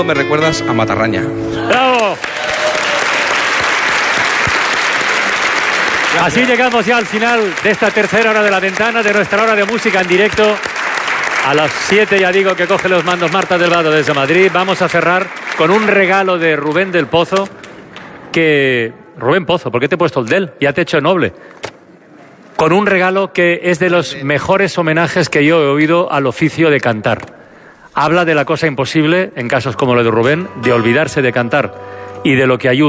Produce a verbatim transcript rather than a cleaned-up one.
me recuerdas a Matarraña. ¡Bravo! Así llegamos ya al final de esta tercera hora de La Ventana, de nuestra hora de música en directo. A las siete, ya digo, que coge los mandos Marta del Vado desde Madrid. Vamos a cerrar con un regalo de Rubén del Pozo, que... Rubén Pozo, ¿por qué te he puesto el del? Ya te he hecho noble. Con un regalo que es de los mejores homenajes que yo he oído al oficio de cantar. Habla de la cosa imposible, en casos como lo de Rubén, de olvidarse de cantar y de lo que ayuda.